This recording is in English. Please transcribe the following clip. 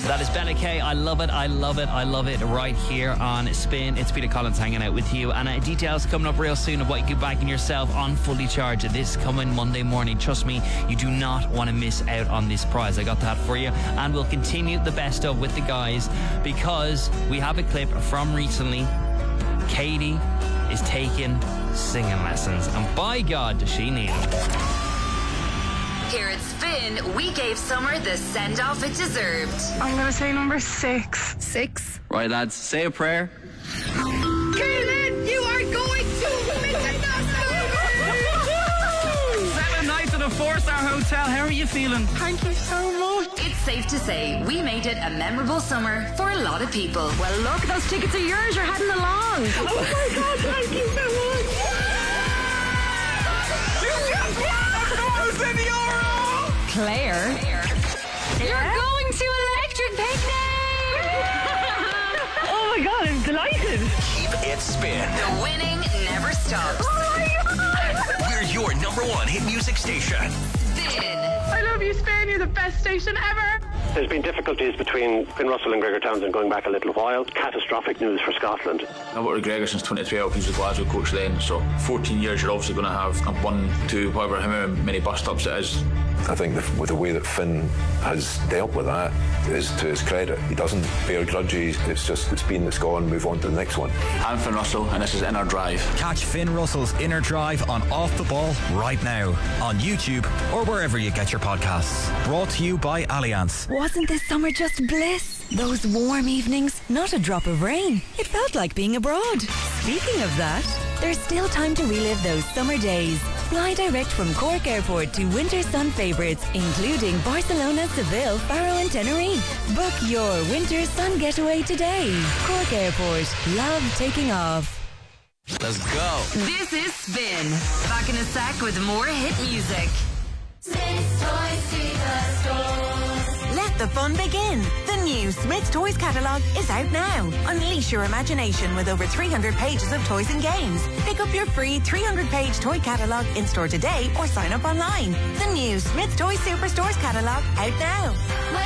That is Bella K. I love it, I love it, I love it. Right here on Spin. It's Peter Collins hanging out with you. And details coming up real soon of what you can back in yourself on Fully Charged this coming Monday morning. Trust me, you do not want to miss out on this prize. I got that for you. And we'll continue the best of with the guys because we have a clip from recently. Katie is taking singing lessons. And by God, does she need them. Here at Spin, we gave summer the send-off it deserved. I'm going to say number 6. 6. Right, lads, say a prayer. Kaylin, you are going to Mykonos! 7 nights at a 4-star hotel. How are you feeling? Thank you so much. It's safe to say we made it a memorable summer for a lot of people. Well, look, those tickets are yours. You're heading along. Oh my God, thank you so much. Claire, you're going to Electric Picnic! Oh my God, I'm delighted. Keep it Spin. The winning never stops. Oh my God. We're your #1 hit music station. Spin. I love you, Spain. You're the best station ever. There's been difficulties between Finn Russell and Gregor Townsend going back a little while. Catastrophic news for Scotland. I've worked with Gregor since 2012. He was the Glasgow coach then, so 14 years you're obviously going to have 1, 2, however many bus stops it is. I think with the way that Finn has dealt with that is to his credit. He doesn't bear grudges. It's been, it's gone, move on to the next one. I'm Finn Russell and this is Inner Drive. Catch Finn Russell's Inner Drive on Off the Ball right now on YouTube or wherever you get your podcasts. Brought to you by Allianz. Wasn't this summer just bliss? Those warm evenings, not a drop of rain. It felt like being abroad. Speaking of that, there's still time to relive those summer days. Fly direct from Cork Airport to winter sun favourites, including Barcelona, Seville, Faro and Tenerife. Book your winter sun getaway today. Cork Airport. Love taking off. Let's go. This is Spin. Back in a sec with more hit music. Let the fun begin. The new Smyths Toys catalogue is out now. Unleash your imagination with over 300 pages of toys and games. Pick up your free 300-page toy catalogue in store today or sign up online. The new Smyths Toys Superstores catalogue out now.